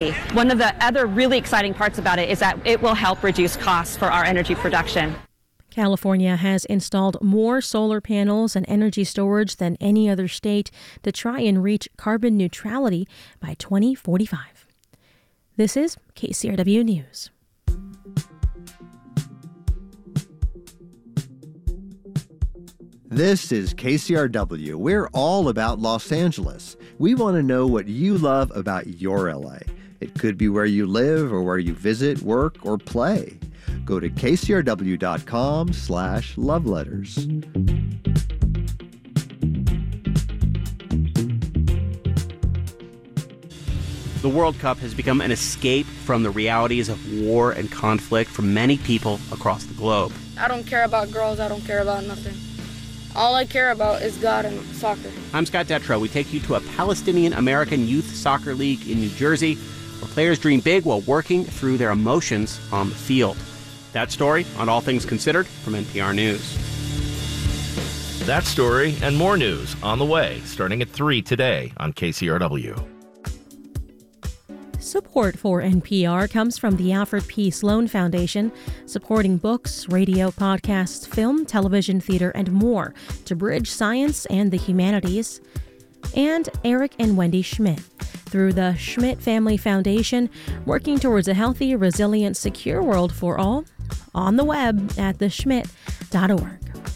energy. One of the other really exciting parts about it is that it will help reduce costs for our energy production. California has installed more solar panels and energy storage than any other state to try and reach carbon neutrality by 2045. This is KCRW News. This is KCRW. We're all about Los Angeles. We want to know what you love about your LA. It could be where you live or where you visit, work, or play. Go to kcrw.com/loveletters. The World Cup has become an escape from the realities of war and conflict for many people across the globe. I don't care about girls. I don't care about nothing. All I care about is God and soccer. I'm Scott Detrow. We take you to a Palestinian-American youth soccer league in New Jersey, where players dream big while working through their emotions on the field. That story on All Things Considered from NPR News. That story and more news on the way, starting at 3 today on KCRW. Support for NPR comes from the Alfred P. Sloan Foundation, supporting books, radio, podcasts, film, television, theater, and more to bridge science and the humanities. And Eric and Wendy Schmidt, through the Schmidt Family Foundation, working towards a healthy, resilient, secure world for all, on the web at theschmidt.org.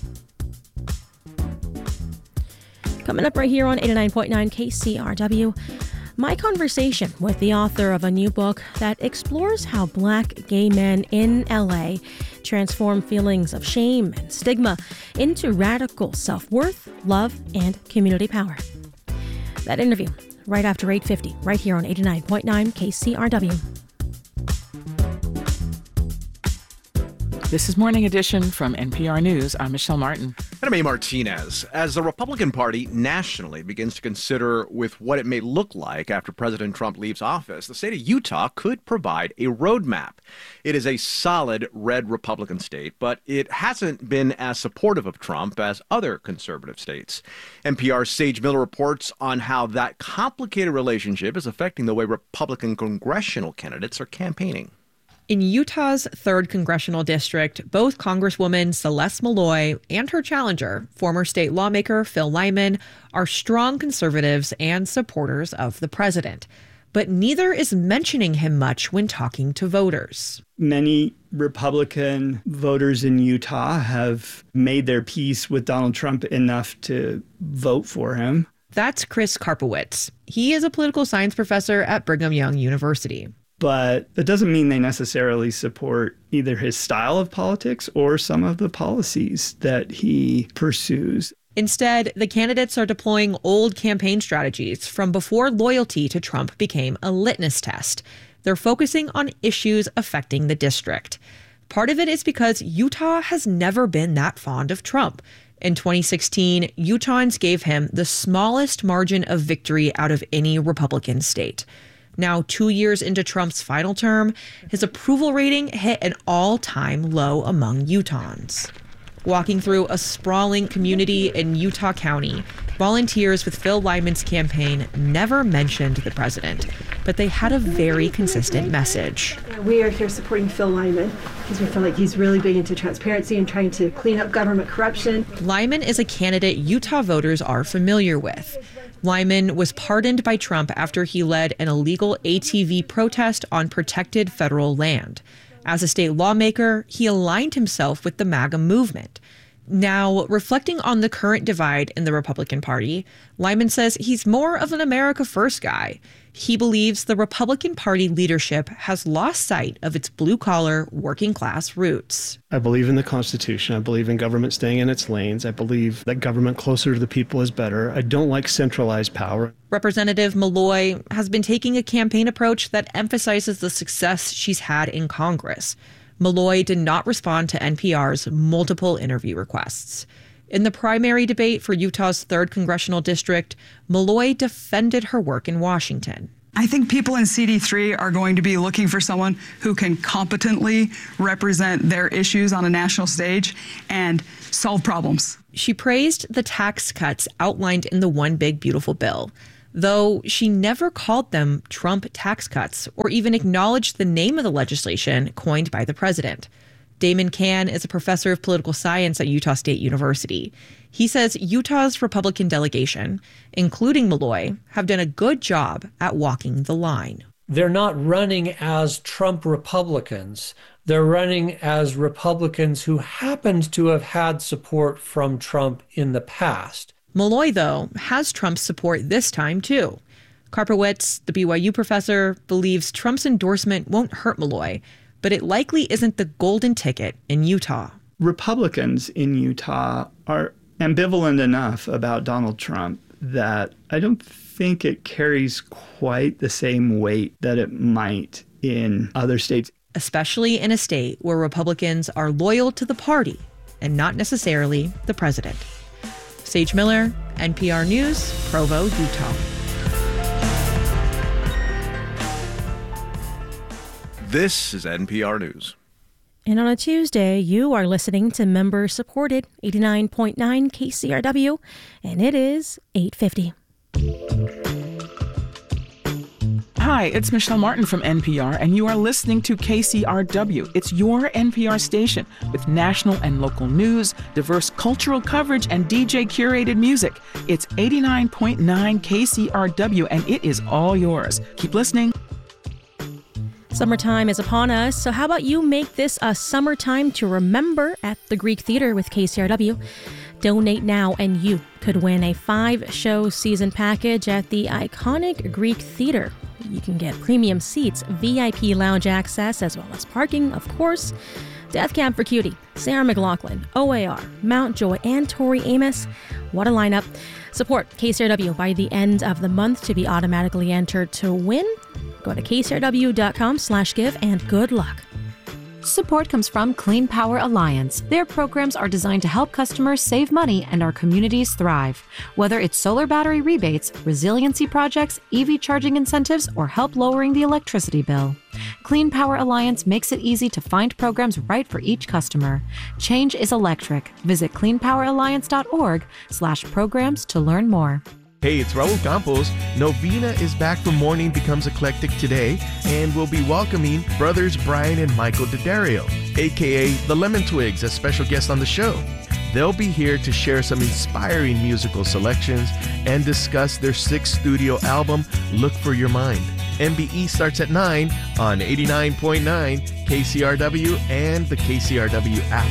Coming up right here on 89.9 KCRW, my conversation with the author of a new book that explores how Black gay men in LA transform feelings of shame and stigma into radical self-worth, love, and community power. That interview right after 8:50, right here on 89.9 KCRW. This is Morning Edition from NPR News. I'm Michelle Martin. And I'm A. Martinez. As the Republican Party nationally begins to consider with what it may look like after President Trump leaves office, the state of Utah could provide a roadmap. It is a solid red Republican state, but it hasn't been as supportive of Trump as other conservative states. NPR's Sage Miller reports on how that complicated relationship is affecting the way Republican congressional candidates are campaigning. In Utah's 3rd Congressional District, both Congresswoman Celeste Malloy and her challenger, former state lawmaker Phil Lyman, are strong conservatives and supporters of the president. But neither is mentioning him much when talking to voters. Many Republican voters in Utah have made their peace with Donald Trump enough to vote for him. That's Chris Karpowitz. He is a political science professor at Brigham Young University. But that doesn't mean they necessarily support either his style of politics or some of the policies that he pursues. Instead, the candidates are deploying old campaign strategies from before loyalty to Trump became a litmus test. They're focusing on issues affecting the district. Part of it is because Utah has never been that fond of Trump. In 2016, Utahns gave him the smallest margin of victory out of any Republican state. Now, 2 years into Trump's final term, his approval rating hit an all-time low among Utahns. Walking through a sprawling community in Utah County, volunteers with Phil Lyman's campaign never mentioned the president, but they had a very consistent message. We are here supporting Phil Lyman because we feel like he's really big into transparency and trying to clean up government corruption. Lyman is a candidate Utah voters are familiar with. Lyman was pardoned by Trump after he led an illegal ATV protest on protected federal land. As a state lawmaker, he aligned himself with the MAGA movement. Now, reflecting on the current divide in the Republican Party, Lyman says he's more of an America First guy. He believes the Republican Party leadership has lost sight of its blue-collar, working-class roots. I believe in the Constitution. I believe in government staying in its lanes. I believe that government closer to the people is better. I don't like centralized power. Representative Malloy has been taking a campaign approach that emphasizes the success she's had in Congress. Malloy did not respond to NPR's multiple interview requests. In the primary debate for Utah's 3rd Congressional District, Malloy defended her work in Washington. I think people in CD3 are going to be looking for someone who can competently represent their issues on a national stage and solve problems. She praised the tax cuts outlined in the One Big Beautiful Bill. though she never called them Trump tax cuts or even acknowledged the name of the legislation coined by the president. Damon Cann is a professor of political science at Utah State University. He says Utah's Republican delegation, including Malloy, have done a good job at walking the line. They're not running as Trump Republicans. They're running as Republicans who happened to have had support from Trump in the past. Malloy, though, has Trump's support this time, too. Karpowicz, the BYU professor, believes Trump's endorsement won't hurt Malloy, but it likely isn't the golden ticket in Utah. Republicans in Utah are ambivalent enough about Donald Trump that I don't think it carries quite the same weight that it might in other states. Especially in a state where Republicans are loyal to the party and not necessarily the president. Sage Miller, NPR News, Provo, Utah. This is NPR News. And on a Tuesday, you are listening to member-supported 89.9 KCRW, and it is 8:50. Hi, it's Michelle Martin from NPR, and you are listening to KCRW. It's your NPR station with national and local news, diverse cultural coverage, and DJ-curated music. It's 89.9 KCRW, and it is all yours. Keep listening. Summertime is upon us, so how about you make this a summertime to remember at the Greek Theater with KCRW? Donate now and you could win a 5-show season package at the iconic Greek Theater. You can get premium seats, VIP lounge access, as well as parking, of course. Death Cab for Cutie, Sarah McLachlan, OAR, Mountjoy, and Tori Amos. What a lineup. Support KCRW by the end of the month to be automatically entered to win. Go to kcrw.com/give and good luck. Support comes from Clean Power Alliance. Their programs are designed to help customers save money and our communities thrive. Whether it's solar battery rebates, resiliency projects, EV charging incentives, or help lowering the electricity bill. Clean Power Alliance makes it easy to find programs right for each customer. Change is electric. Visit cleanpoweralliance.org/programs to learn more. Hey, it's Raul Campos. Novena is back for Morning Becomes Eclectic today, and we'll be welcoming brothers Brian and Michael D'Addario, a.k.a. the Lemon Twigs, as special guests on the show. They'll be here to share some inspiring musical selections and discuss their 6th studio album, Look for Your Mind. MBE starts at 9 on 89.9 KCRW and the KCRW app.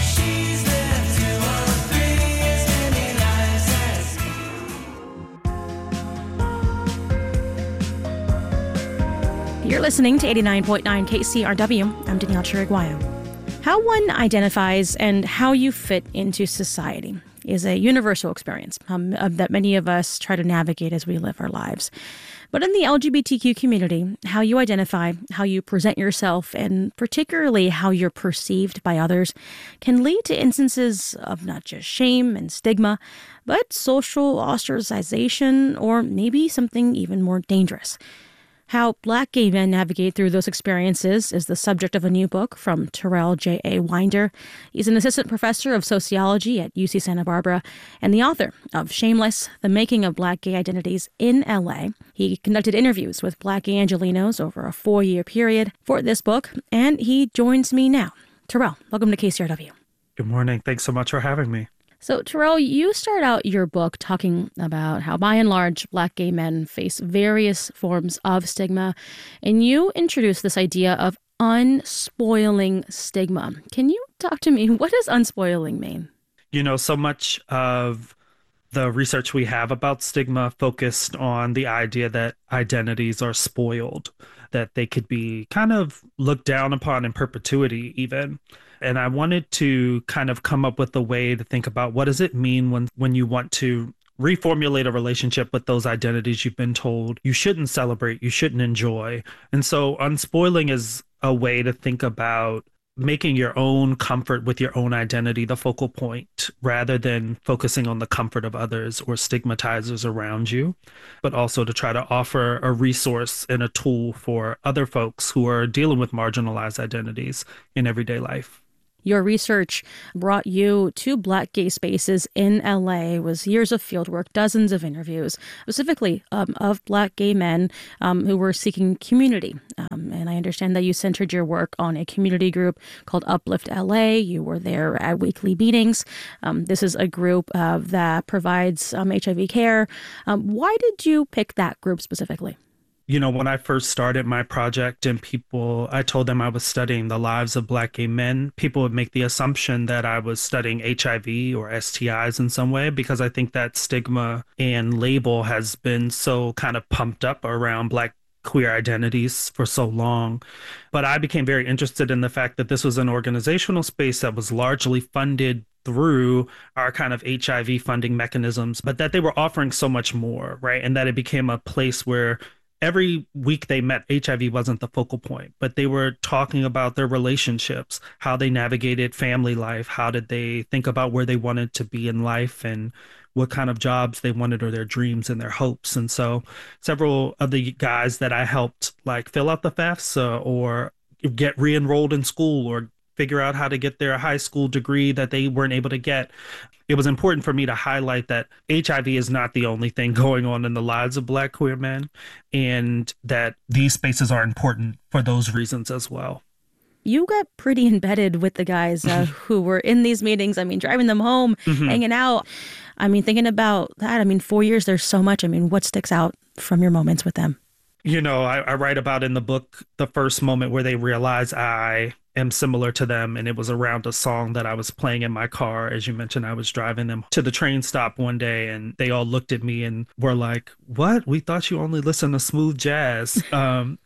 You're listening to 89.9 KCRW. I'm Danielle Chiriguayo. How one identifies and how you fit into society is a universal experience that many of us try to navigate as we live our lives. But in the LGBTQ community, how you identify, how you present yourself, and particularly how you're perceived by others can lead to instances of not just shame and stigma, but social ostracization or maybe something even more dangerous. How Black gay men navigate through those experiences is the subject of a new book from Terrell J.A. Winder. He's an assistant professor of sociology at UC Santa Barbara and the author of Shameless, The Making of Black Gay Identities in L.A. He conducted interviews with Black gay Angelenos over a 4-year period for this book, and he joins me now. Terrell, welcome to KCRW. Good morning. Thanks so much for having me. So, Terrell, you start out your book talking about how, by and large, Black gay men face various forms of stigma, and you introduce this idea of unspoiling stigma. Can you talk to me? What does unspoiling mean? You know, so much of the research we have about stigma focused on the idea that identities are spoiled, that they could be kind of looked down upon in perpetuity even. And I wanted to kind of come up with a way to think about what does it mean when you want to reformulate a relationship with those identities you've been told you shouldn't celebrate, you shouldn't enjoy. And so unspoiling is a way to think about making your own comfort with your own identity the focal point, rather than focusing on the comfort of others or stigmatizers around you, but also to try to offer a resource and a tool for other folks who are dealing with marginalized identities in everyday life. Your research brought you to Black gay spaces in LA. It was years of fieldwork, dozens of interviews, specifically of Black gay men who were seeking community. And I understand that you centered your work on a community group called Uplift LA. You were there at weekly meetings. This is a group that provides HIV care. Why did you pick that group specifically? You know, when I first started my project and I told them I was studying the lives of Black gay men, people would make the assumption that I was studying HIV or STIs in some way, because I think that stigma and label has been so kind of pumped up around Black queer identities for so long. But I became very interested in the fact that this was an organizational space that was largely funded through our kind of HIV funding mechanisms, but that they were offering so much more, right? And that it became a place where every week they met, HIV wasn't the focal point, but they were talking about their relationships, how they navigated family life, how did they think about where they wanted to be in life and what kind of jobs they wanted or their dreams and their hopes. And so several of the guys that I helped like fill out the FAFSA or get re-enrolled in school or figure out how to get their high school degree that they weren't able to get. It was important for me to highlight that HIV is not the only thing going on in the lives of Black queer men, and that these spaces are important for those reasons as well. You got pretty embedded with the guys who were in these meetings. I mean, driving them home, hanging out. I mean, thinking about that, 4 years, there's so much. What sticks out from your moments with them? You know, I write about in the book the first moment where they realize I am similar to them. And it was around a song that I was playing in my car. As you mentioned, I was driving them to the train stop one day and they all looked at me and were like, "What? We thought you only listen to smooth jazz." And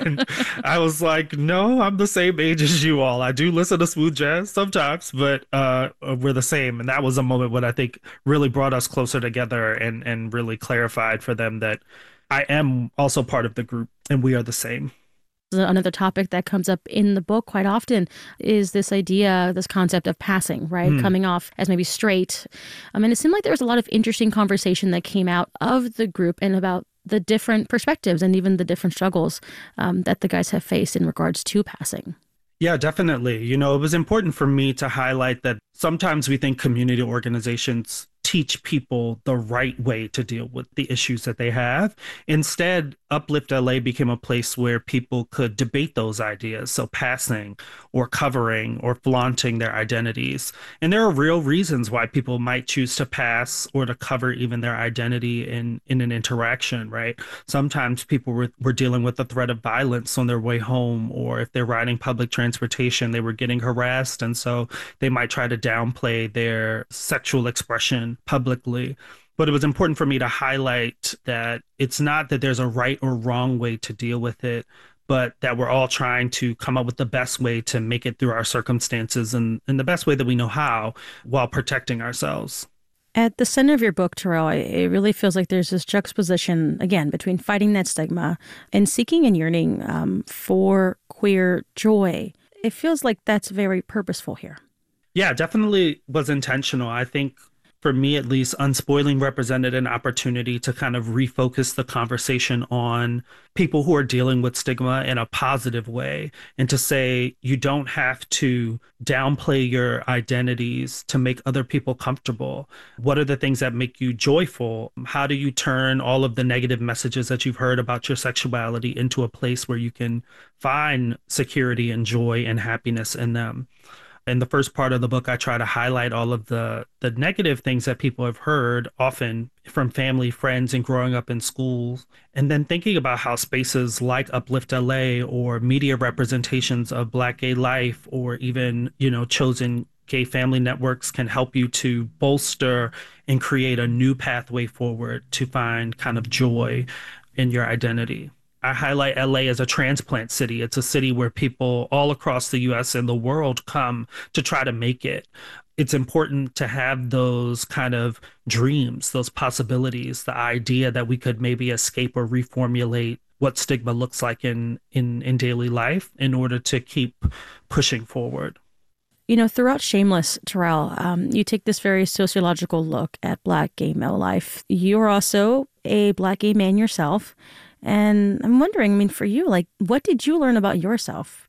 I was like, "No, I'm the same age as you all. I do listen to smooth jazz sometimes, but we're the same." And that was a moment when I think really brought us closer together and really clarified for them that I am also part of the group and we are the same. Another topic that comes up in the book quite often is this idea, this concept of passing, right? Coming off as maybe straight. It seemed like there was a lot of interesting conversation that came out of the group and about the different perspectives and even the different struggles that the guys have faced in regards to passing. Yeah, definitely. You know, it was important for me to highlight that sometimes we think community organizations teach people the right way to deal with the issues that they have. Instead, Uplift LA became a place where people could debate those ideas. So passing or covering or flaunting their identities. And there are real reasons why people might choose to pass or to cover even their identity in an interaction, right? Sometimes people were dealing with the threat of violence on their way home, or if they're riding public transportation, they were getting harassed. And so they might try to downplay their sexual expression publicly. But it was important for me to highlight that it's not that there's a right or wrong way to deal with it, but that we're all trying to come up with the best way to make it through our circumstances and in the best way that we know how, while protecting ourselves. At the center of your book, Terrell, it really feels like there's this juxtaposition, again, between fighting that stigma and seeking and yearning for queer joy. It feels like that's very purposeful here. Yeah, definitely was intentional. I think for me, at least, Unspoiling represented an opportunity to kind of refocus the conversation on people who are dealing with stigma in a positive way, and to say you don't have to downplay your identities to make other people comfortable. What are the things that make you joyful? How do you turn all of the negative messages that you've heard about your sexuality into a place where you can find security and joy and happiness in them? In the first part of the book, I try to highlight all of the negative things that people have heard, often from family, friends, and growing up in schools. And then thinking about how spaces like Uplift LA or media representations of Black gay life, or even, chosen gay family networks can help you to bolster and create a new pathway forward to find kind of joy in your identity. I highlight LA as a transplant city. It's a city where people all across the US and the world come to try to make it. It's important to have those kind of dreams, those possibilities, the idea that we could maybe escape or reformulate what stigma looks like in daily life in order to keep pushing forward. Throughout Shameless, Terrell, you take this very sociological look at Black gay male life. You're also a Black gay man yourself. And I'm wondering, for you, what did you learn about yourself?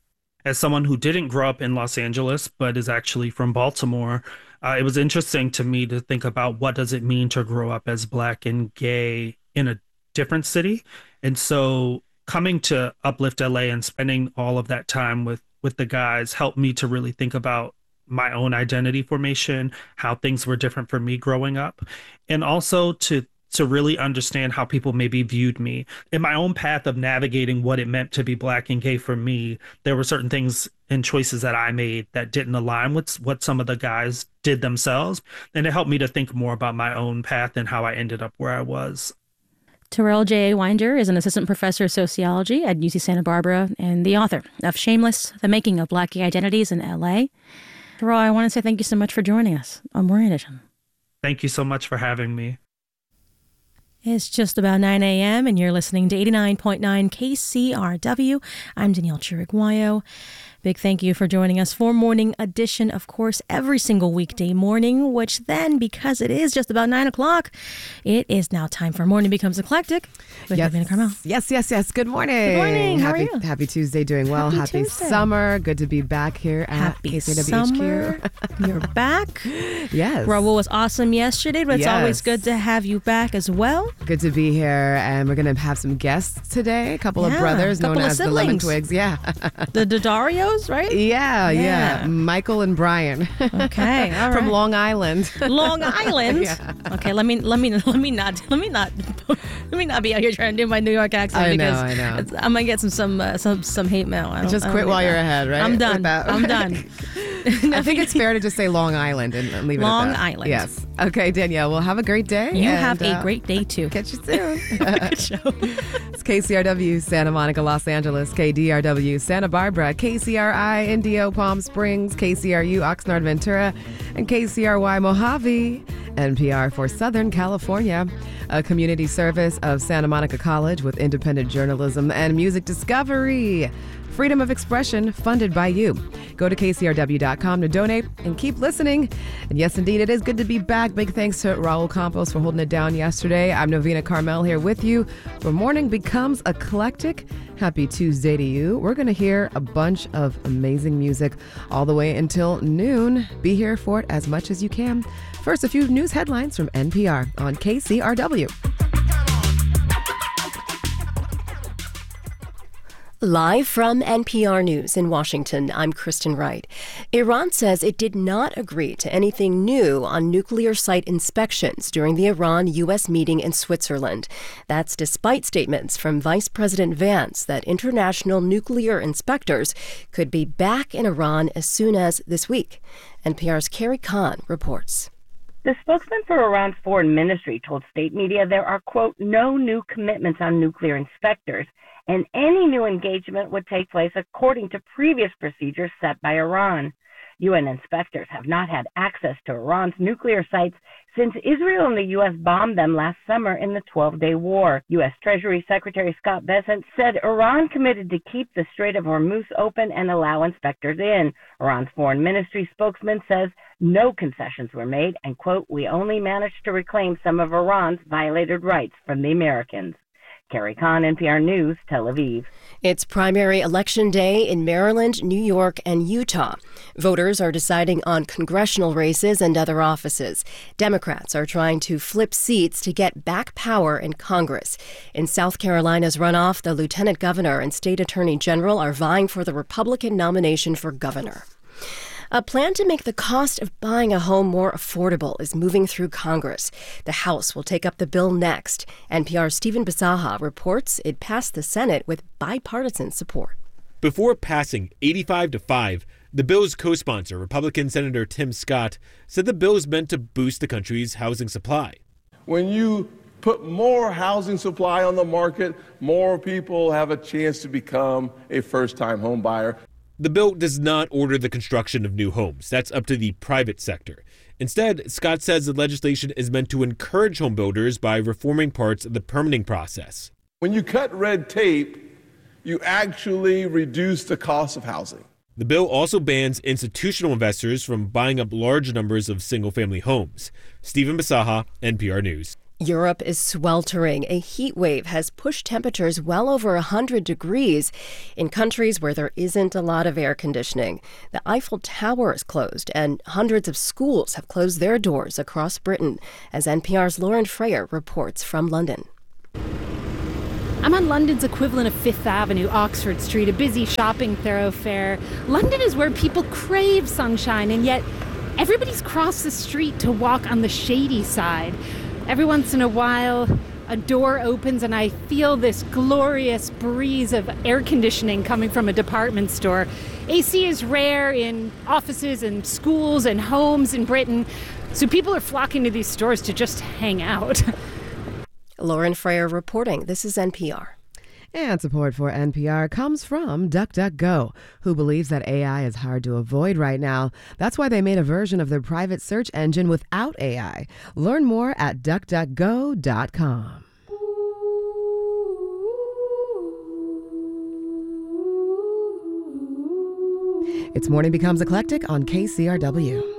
as someone who didn't grow up in Los Angeles, but is actually from Baltimore, it was interesting to me to think about what does it mean to grow up as Black and gay in a different city. And so coming to Uplift LA and spending all of that time with the guys helped me to really think about my own identity formation, how things were different for me growing up, and also to really understand how people maybe viewed me. In my own path of navigating what it meant to be Black and gay for me, there were certain things and choices that I made that didn't align with what some of the guys did themselves. And it helped me to think more about my own path and how I ended up where I was. Terrell J.A. Winder is an assistant professor of sociology at UC Santa Barbara and the author of Shameless, The Making of Black Gay Identities in L.A. Terrell, I want to say thank you so much for joining us on Morning Edition. Thank you so much for having me. It's just about 9 a.m. and you're listening to 89.9 KCRW. I'm Danielle Chiriguayo. Big thank you for joining us for Morning Edition, of course, every single weekday morning, which then, because it is just about 9 o'clock, it is now time for Morning Becomes Eclectic with Lavina Carmel. Yes. Good morning. Good morning. How are you? Happy Tuesday. Doing well. Happy Tuesday. Good to be back here at KCRW summer. You're back. Yes. Raul was awesome yesterday, but it's always good to have you back as well. Good to be here. And we're going to have some guests today. A couple of brothers known as the Lemon Twigs. Yeah. The Dodarios, right? Yeah. Michael and Brian. Okay. All right. From Long Island. Long Island? Yeah. Okay, let me not be out here trying to do my New York accent I because know. I'm gonna get some hate mail. Just quit while you're ahead, right? I'm done. I'm done. I think it's fair to just say Long Island and leave it at that. Long Island. Yes. Okay, Danielle, well, have a great day. You have a great day, too. Catch you soon. Good show. It's KCRW, Santa Monica, Los Angeles, KDRW, Santa Barbara, KCRI, Indio, Palm Springs, KCRU, Oxnard, Ventura, and KCRY, Mojave, NPR for Southern California, a community service of Santa Monica College with independent journalism and music discovery. Freedom of expression funded by you. Go to kcrw.com to donate and keep listening. And yes, indeed, it is good to be back. Big thanks to Raul Campos for holding it down yesterday. I'm Novina Carmel here with you for Morning Becomes Eclectic. Happy Tuesday to you. We're going to hear a bunch of amazing music all the way until noon. Be here for it as much as you can. First, a few news headlines from NPR on KCRW. Live from NPR News in Washington, I'm Kristen Wright. Iran says it did not agree to anything new on nuclear site inspections during the Iran-U.S. meeting in Switzerland. That's despite statements from Vice President Vance that international nuclear inspectors could be back in Iran as soon as this week. NPR's Carrie Kahn reports. The spokesman for Iran's foreign ministry told state media there are, quote, no new commitments on nuclear inspectors, and any new engagement would take place according to previous procedures set by Iran. UN inspectors have not had access to Iran's nuclear sites since Israel and the U.S. bombed them last summer in the 12-day war. U.S. Treasury Secretary Scott Bessent said Iran committed to keep the Strait of Hormuz open and allow inspectors in. Iran's foreign ministry spokesman says no concessions were made and, quote, we only managed to reclaim some of Iran's violated rights from the Americans. Carrie Kahn, NPR News, Tel Aviv. It's primary election day in Maryland, New York, and Utah. Voters are deciding on congressional races and other offices. Democrats are trying to flip seats to get back power in Congress. In South Carolina's runoff, the lieutenant governor and state attorney general are vying for the Republican nomination for governor. A plan to make the cost of buying a home more affordable is moving through Congress. The House will take up the bill next. NPR's Stephen Bisaha reports it passed the Senate with bipartisan support. Before passing 85-5, the bill's co-sponsor, Republican Senator Tim Scott, said the bill is meant to boost the country's housing supply. When you put more housing supply on the market, more people have a chance to become a first-time home buyer. The bill does not order the construction of new homes. That's up to the private sector. Instead, Scott says the legislation is meant to encourage home builders by reforming parts of the permitting process. When you cut red tape, you actually reduce the cost of housing. The bill also bans institutional investors from buying up large numbers of single-family homes. Stephen Bisaha, NPR News. Europe is sweltering. A heat wave has pushed temperatures well over 100 degrees in countries where there isn't a lot of air conditioning. The Eiffel Tower is closed, and hundreds of schools have closed their doors across Britain, as NPR's Lauren Freyer reports from London. I'm on London's equivalent of Fifth Avenue, Oxford Street, a busy shopping thoroughfare. London is where people crave sunshine, and yet everybody's crossed the street to walk on the shady side. Every once in a while, a door opens and I feel this glorious breeze of air conditioning coming from a department store. AC is rare in offices and schools and homes in Britain, so people are flocking to these stores to just hang out. Lauren Freyer reporting. This is NPR. And support for NPR comes from DuckDuckGo, who believes that AI is hard to avoid right now. That's why they made a version of their private search engine without AI. Learn more at DuckDuckGo.com. It's Morning Becomes Eclectic on KCRW.